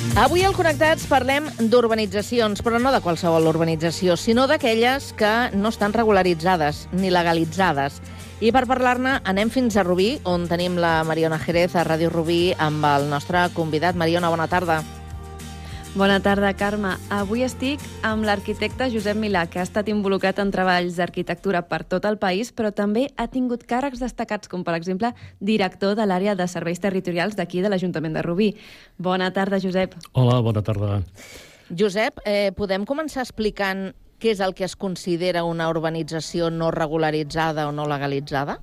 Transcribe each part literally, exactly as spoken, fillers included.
Avui al Connectats parlem d'urbanitzacions, però no de qualsevol urbanització, sinó d'aquelles que no estan regularitzades ni legalitzades. I per parlar-ne anem fins a Rubí, on tenim la Mariona Jerez a Ràdio Rubí amb el nostre convidat. Mariona, bona tarda. Bona tarda, Carme. Avui estic amb l'arquitecte Josep Milà, que ha estat involucrat en treballs d'arquitectura per tot el país, però també ha tingut càrrecs destacats, com per exemple director de l'àrea de serveis territorials d'aquí de l'Ajuntament de Rubí. Bona tarda, Josep. Hola, bona tarda. Josep, eh, podem començar explicant què és el que es considera una urbanització no regularitzada o no legalitzada?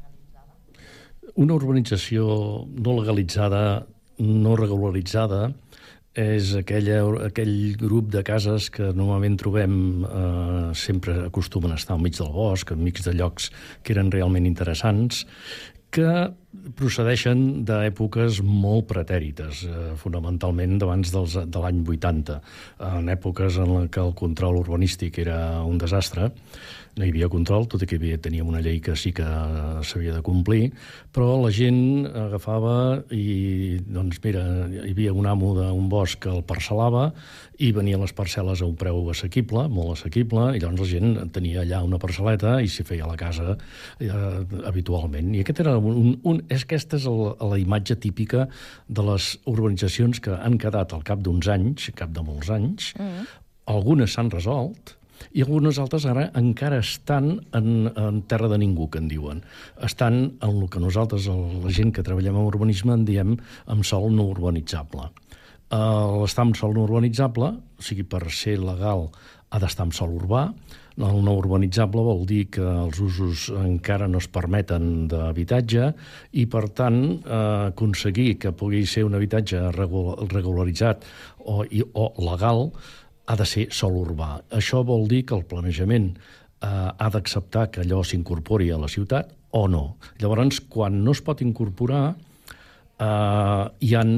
Una urbanització no legalitzada, no regularitzada, és aquella, aquell grup de cases que normalment trobem, eh, sempre acostumen a estar al mig del bosc, enmig de llocs que eren realment interessants, que procedeixen d'èpoques molt pretèrites, eh, fonamentalment d'abans dels, de l'any vuitanta, en èpoques en què el control urbanístic era un desastre. No hi havia control, tot i que havia, teníem una llei que sí que s'havia de complir, però la gent agafava i, doncs mira, hi havia un amo d'un bosc que el parcel·lava i venien les parcel·les a un preu assequible, molt assequible, i llavors la gent tenia allà una parcel·leta i s'hi feia la casa eh, habitualment. I aquest era un, un, és aquesta és la, la imatge típica de les urbanitzacions que han quedat al cap d'uns anys, al cap de molts anys. Mm. Algunes s'han resolt, i algunes altres ara encara estan en, en terra de ningú, que en diuen. Estan en el que nosaltres, la gent que treballem en urbanisme, en diem amb sòl no urbanitzable. Uh, l'estar amb sòl no urbanitzable, o sigui, per ser legal, ha d'estar amb sòl urbà. El no urbanitzable vol dir que els usos encara no es permeten d'habitatge i, per tant, eh, aconseguir que pugui ser un habitatge regularitzat o, i, o legal ha de ser sòl urbà. Això vol dir que el planejament eh, ha d'acceptar que allò s'incorpori a la ciutat o no. Llavors, quan no es pot incorporar, eh, hi ha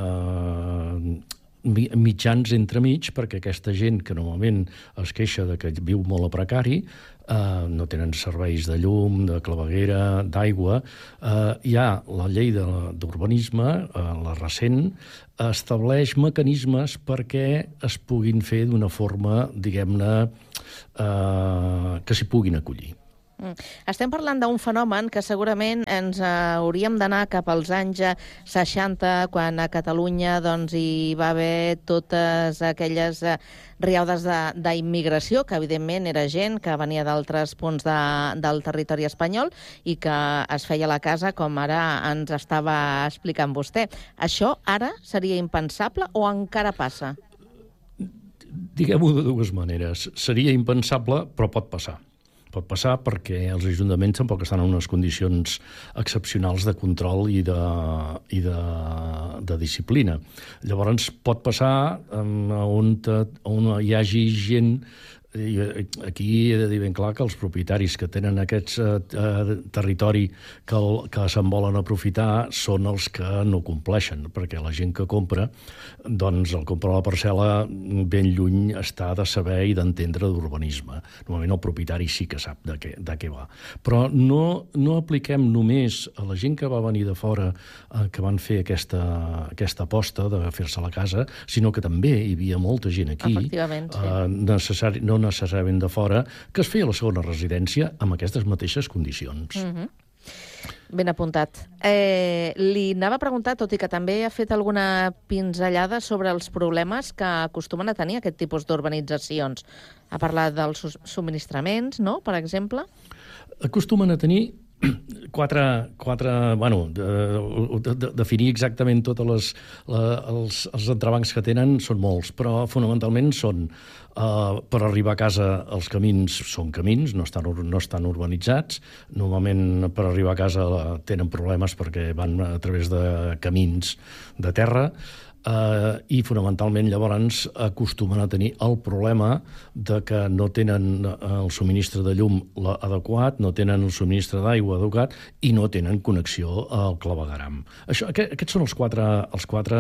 eh, mitjans entremig perquè aquesta gent que normalment es queixa de que viu molt a precari, eh, no tenen serveis de llum, de claveguera, d'aigua, eh, hi ha la llei d'urbanisme, eh, la recent, estableix mecanismes perquè es puguin fer d'una forma, diguem-ne, eh, que s'hi puguin acollir. Mm. Estem parlant d'un fenomen que segurament ens hauríem d'anar cap als anys seixanta, quan a Catalunya doncs, hi va haver totes aquelles riaudes d'immigració, que evidentment era gent que venia d'altres punts de, del territori espanyol i que es feia la casa com ara ens estava explicant vostè. Això ara seria impensable o encara passa? Diguem-ho de dues maneres. Seria impensable, però pot passar. Pot passar perquè els ajuntaments tampoc estan en unes condicions excepcionals de control i de, i de, de disciplina. Llavors pot passar on, on hi hagi gent. I aquí he de dir ben clar que els propietaris que tenen aquest eh, territori que, el, que se'n volen aprofitar són els que no compleixen, perquè la gent que compra, doncs el compra la parcel·la ben lluny està de saber i d'entendre d'urbanisme. Normalment el propietari sí que sap de què, de què va. Però no, no apliquem només a la gent que va venir de fora, eh, que van fer aquesta, aquesta aposta de fer-se la casa, sinó que també hi havia molta gent aquí, efectivament, sí. eh, necessari, no necessàriament de fora, que es feia la segona residència amb aquestes mateixes condicions. Mm-hmm. Ben apuntat. Eh, li anava a preguntar, tot i que també ha fet alguna pinzellada sobre els problemes que acostumen a tenir aquest tipus d'urbanitzacions. Ha parlat dels subministraments, no?, per exemple? Acostumen a tenir Quatre, quatre, bueno, de, de, de, definir exactament tots les, la, els, els entrebancs que tenen són molts, però fonamentalment són, uh, per arribar a casa els camins són camins, no estan, no estan urbanitzats, normalment per arribar a casa tenen problemes perquè van a través de camins de terra, Uh, i fonamentalment llavors acostumen a tenir el problema de que no tenen el subministre de llum adequat, no tenen el subministre d'aigua adequat i no tenen connexió al clavegueram. Això, aquest, aquests són els quatre, els quatre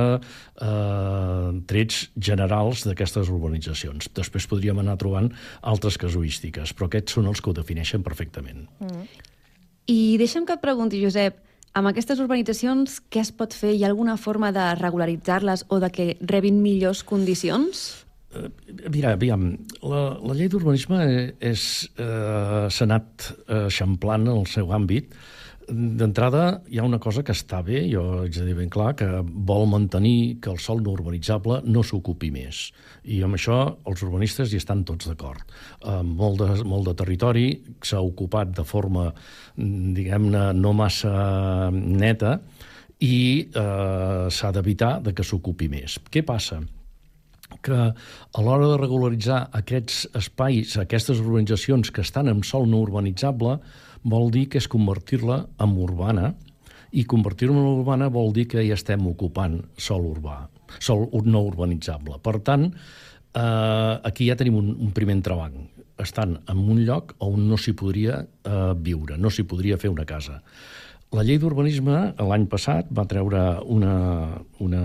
uh, trets generals d'aquestes urbanitzacions. Després podríem anar trobant altres casuístiques, però aquests són els que ho defineixen perfectament. Mm. I deixa'm que et pregunti, Josep, Amb aquestes urbanitzacions, què es pot fer? Hi ha alguna forma de regularitzar-les o de que rebin millors condicions? Uh, mira, aviam, la, la llei d'urbanisme és, uh, s'ha anat eixamplant en el seu àmbit. D'entrada, hi ha una cosa que està bé, jo haig de dir ben clar, que vol mantenir que el sòl no urbanitzable no s'ocupi més. I amb això els urbanistes hi estan tots d'acord. Uh, molt, de, molt de territori s'ha ocupat de forma, diguem-ne, no massa neta i uh, s'ha d'evitar de que s'ocupi més. Què passa? Que a l'hora de regularitzar aquests espais, aquestes urbanitzacions que estan en sòl no urbanitzable, vol dir que és convertir-la en urbana, i convertir-la en urbana vol dir que ja estem ocupant sòl urbà, sòl no urbanitzable. Per tant, eh, aquí ja tenim un, un primer entrebanc. Estan en un lloc on no s'hi podria eh, viure, no s'hi podria fer una casa. La llei d'urbanisme, l'any passat, va treure una, una,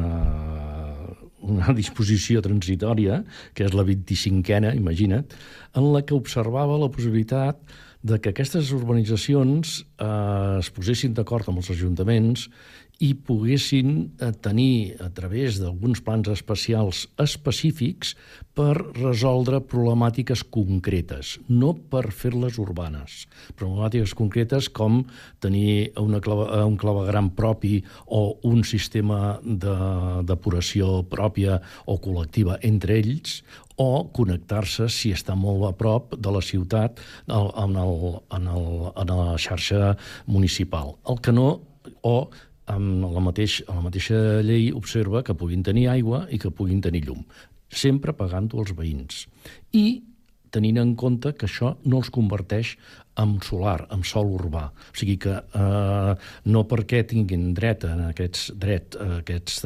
una disposició transitòria, que és la vint-i-cinquena, imagina't, en la que observava la possibilitat de que aquestes urbanitzacions eh, es posessin d'acord amb els ajuntaments i poguessin eh, tenir, a través d'alguns plans especials específics, per resoldre problemàtiques concretes, no per fer-les urbanes. Problemàtiques concretes com tenir una clave, un clavegueram propi o un sistema de depuració pròpia o col·lectiva entre ells, o connectar-se, si està molt a prop de la ciutat, en, el, en, el, en la xarxa municipal. El que no, o amb la, mateix, la mateixa llei observa que puguin tenir aigua i que puguin tenir llum, sempre pagant-ho als veïns. I tenint en compte que això no els converteix en solar, en sòl urbà. O sigui que eh, no perquè tinguin dret a aquests, dret a aquests,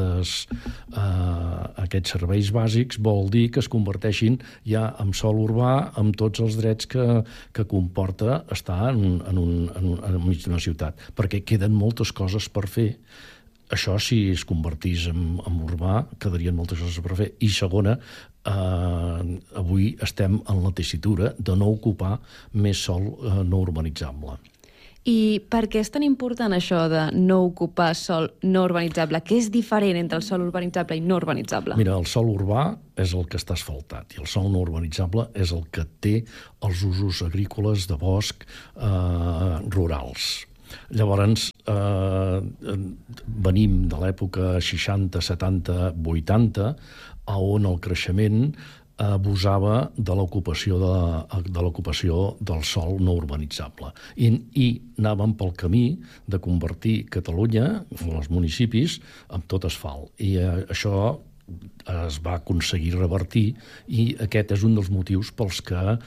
eh, aquests serveis bàsics vol dir que es converteixin ja en sòl urbà amb tots els drets que, que comporta estar en, en, un, en, un, en mig d'una ciutat, perquè queden moltes coses per fer. Això, si es convertís en, en urbà, quedarien moltes coses per fer. I segona, eh, avui estem en la tessitura de no ocupar més sòl eh, no urbanitzable. I per què és tan important això de no ocupar sòl no urbanitzable? Què és diferent entre el sòl urbanitzable i no urbanitzable? Mira, el sòl urbà és el que està asfaltat i el sòl no urbanitzable és el que té els usos agrícoles de bosc eh, rurals. Llavors, eh, venim de l'època seixanta, setanta, vuitanta, on el creixement abusava de l'ocupació de, de l'ocupació del sòl no urbanitzable. I, I anàvem pel camí de convertir Catalunya, els municipis, en tot asfalt. I eh, això es va aconseguir revertir i aquest és un dels motius pels que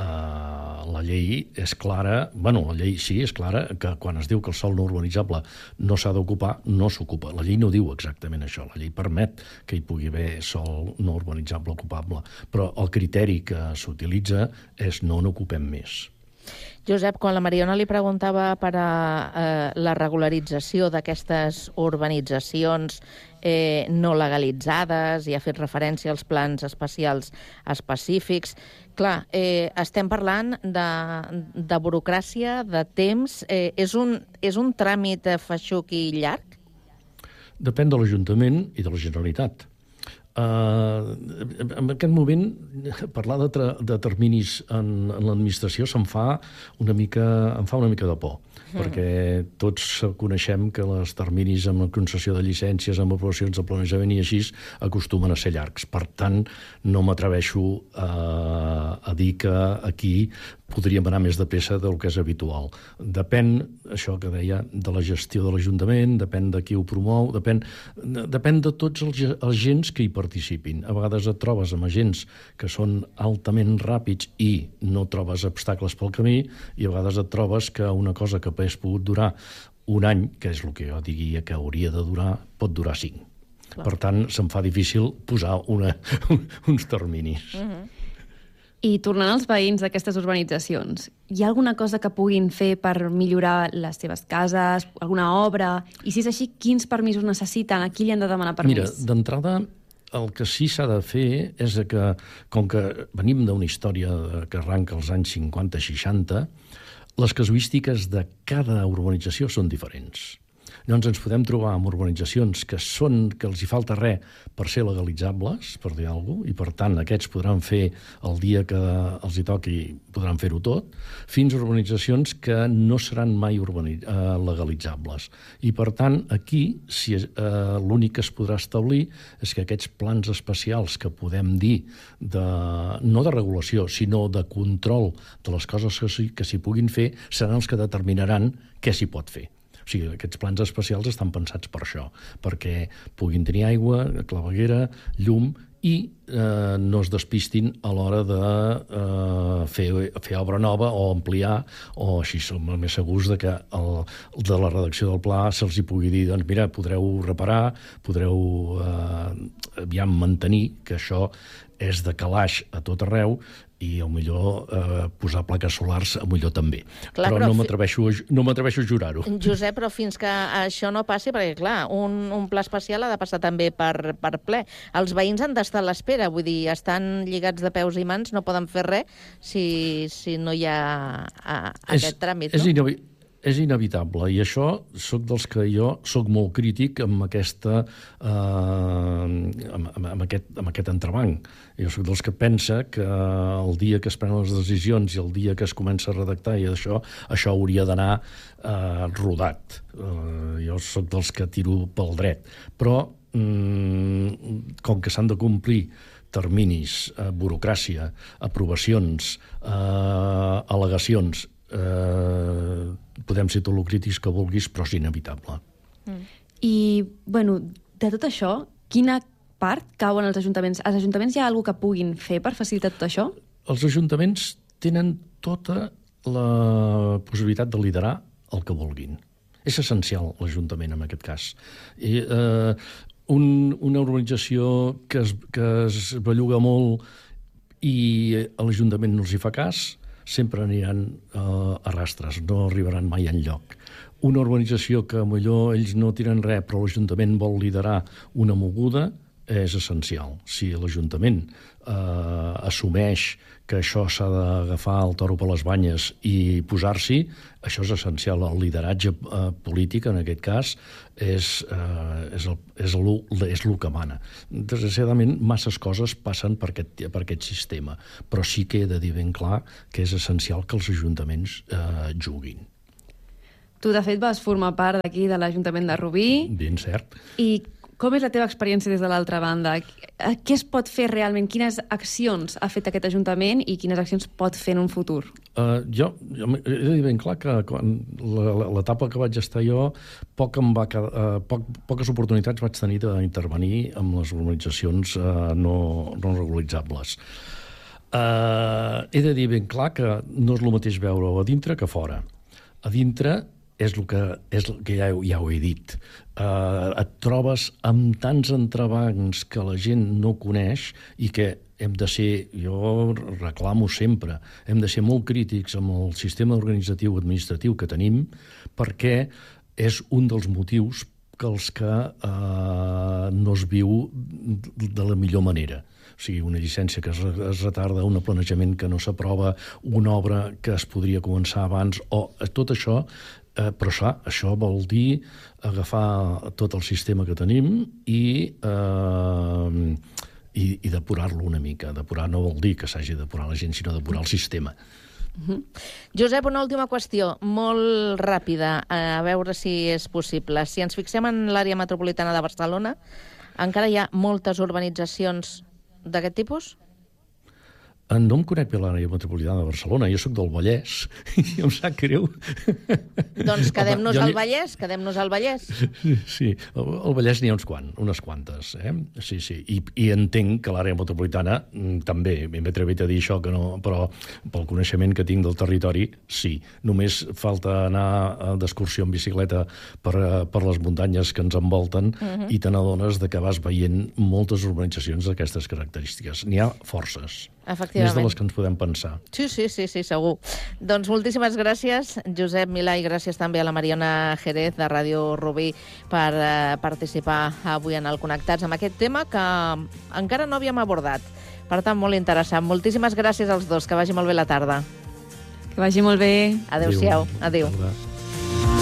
Uh, la llei és clara, bueno, la llei sí, és clara, que quan es diu que el sòl no urbanitzable no s'ha d'ocupar, no s'ocupa. La llei no diu exactament això, la llei permet que hi pugui haver sòl no urbanitzable ocupable, però el criteri que s'utilitza és no n'ocupem més. Josep, quan la Mariona li preguntava per a eh, la regularització d'aquestes urbanitzacions eh, no legalitzades i ha fet referència als plans especials específics, clar, eh, estem parlant de, de burocràcia, de temps. Eh, és, un, és un tràmit feixuc i llarg? Depèn de l'Ajuntament i de la Generalitat. Uh, en aquest moment, parlar de, de terminis en, en l'administració se'm fa una mica, em fa una mica de por, mm. perquè tots coneixem que els terminis amb la concessió de llicències, amb aprovacions de planejament i així, acostumen a ser llargs. Per tant, no m'atreveixo a, a dir que aquí podríem anar més de pressa del que és habitual. Depèn, això que deia, de la gestió de l'Ajuntament, depèn de qui ho promou, depèn, depèn de tots els agents que hi participin. A vegades et trobes amb agents que són altament ràpids i no trobes obstacles pel camí, i a vegades et trobes que una cosa que hagués pogut durar un any, que és el que jo diria que hauria de durar, pot durar cinc. Clar. Per tant, se'm fa difícil posar una, uns terminis. Mm-hmm. I tornant als veïns d'aquestes urbanitzacions, hi ha alguna cosa que puguin fer per millorar les seves cases, alguna obra? I si és així, quins permisos necessiten? A qui li han de demanar permís? Mira, d'entrada, el que sí s'ha de fer és que, com que venim d'una història que arranca als anys cinquanta seixanta, les casuístiques de cada urbanització són diferents. Llavors ens podem trobar amb urbanitzacions que són que els hi falta res per ser legalitzables, per dir alguna cosa, i per tant aquests podran fer el dia que els hi toqui, podran fer-ho tot, fins a urbanitzacions que no seran mai urbani, eh, legalitzables. I per tant, aquí si, eh, l'únic que es podrà establir és que aquests plans especials que podem dir de, no de regulació, sinó de control de les coses que s'hi, que s'hi puguin fer, seran els que determinaran què s'hi pot fer. O sigui, aquests plans especials estan pensats per això, perquè puguin tenir aigua, claveguera, llum, i eh, no es despistin a l'hora de eh, fer, fer obra nova o ampliar, o així som més segurs de que el, de la redacció del pla se'ls hi pugui dir, doncs mira, podreu reparar, podreu eh, aviam mantenir, que això és de calaix a tot arreu, i millor eh, posar plaques solars a millor també. Clar, però però no fi- m'atreveixo no m'atreveixo a jurar-ho. Josep, però fins que això no passi, perquè, clar, un, un pla especial ha de passar també per, per ple. Els veïns han d'estar a l'espera, vull dir, estan lligats de peus i mans, no poden fer res si, si no hi ha a, a És- aquest tràmit, és no? inevi- És inevitable, i això soc dels que jo soc molt crític amb aquesta eh, amb, amb, amb, aquest, amb aquest entrebanc. Jo soc dels que pensa que el dia que es prenen les decisions i el dia que es comença a redactar i això, això hauria d'anar eh, rodat. Eh, jo soc dels que tiro pel dret. Però mm, com que s'han de complir terminis, eh, burocràcia, aprovacions, eh, al·legacions, eh, podem ser tot el crítics que vulguis, però és inevitable. I, bueno, de tot això, quina part cauen els ajuntaments? Els ajuntaments hi ha alguna que puguin fer per facilitar tot això? Els ajuntaments tenen tota la possibilitat de liderar el que vulguin. És essencial l'Ajuntament en aquest cas. I, eh, un, una urbanització que es, que es belluga molt i a l'Ajuntament no els hi fa cas, sempre aniran eh, a rastres, no arribaran mai enlloc. Una urbanització que millor ells no tiren res, però l'Ajuntament vol liderar una moguda, és essencial. Si l'Ajuntament eh, assumeix que això s'ha d'agafar el toro per les banyes i posar-s'hi, això és essencial. El lideratge eh, polític, en aquest cas, és, eh, és, el, és, el, és el que mana. Desgraciadament, masses coses passen per aquest, per aquest sistema, però sí que he de dir ben clar que és essencial que els ajuntaments eh, juguin. Tu, de fet, vas formar part d'aquí, de l'Ajuntament de Rubí. Ben cert. I com és la teva experiència des de l'altra banda? Què es pot fer realment? Quines accions ha fet aquest Ajuntament i quines accions pot fer en un futur? Uh, jo, jo he de dir ben clar que quan l'etapa que vaig estar jo, poc em va quedar, uh, poc, poques oportunitats vaig tenir d'intervenir amb les urbanitzacions uh, no, no regulitzables. Uh, he de dir ben clar que no és el mateix veure-ho a dintre que a fora. A dintre és el que, és el que ja, ja ho he dit. Uh, et trobes amb tants entrebancs que la gent no coneix i que hem de ser, jo reclamo sempre, hem de ser molt crítics amb el sistema organitzatiu administratiu que tenim, perquè és un dels motius que els que uh, no es viu de la millor manera. O sigui, una llicència que es, es retarda, un planejament que no s'aprova, una obra que es podria començar abans, o tot això. Eh, però clar, això vol dir agafar tot el sistema que tenim i, eh, i, i depurar-lo una mica. Depurar no vol dir que s'hagi de depurar la gent, sinó depurar el sistema. Uh-huh. Josep, una última qüestió, molt ràpida, a veure si és possible. Si ens fixem en l'àrea metropolitana de Barcelona, encara hi ha moltes urbanitzacions d'aquest tipus? No em conec bé l'àrea metropolitana de Barcelona, jo sóc del Vallès, i em sap greu. Doncs quedem-nos Home, al jo... Vallès, quedem-nos al Vallès. Sí, al Vallès n'hi ha uns quant, unes quantes, eh? Sí, sí, I, i entenc que l'àrea metropolitana mm, també, m'he atrevit a dir això, que no, però pel coneixement que tinc del territori, sí. Només falta anar d'excursió en bicicleta per, per les muntanyes que ens envolten uh-huh. i te n'adones de que vas veient moltes urbanitzacions d'aquestes característiques. N'hi ha forces. Més de les que ens podem pensar. Sí, sí, sí, sí, segur. Doncs moltíssimes gràcies, Josep Milà, i gràcies també a la Mariona Jerez, de Ràdio Rubí, per eh, participar avui en el Connectats amb aquest tema que encara no havíem abordat. Per tant, molt interessant. Moltíssimes gràcies als dos. Que vagi molt bé la tarda. Que vagi molt bé. Adéu-siau. Adéu. Adéu.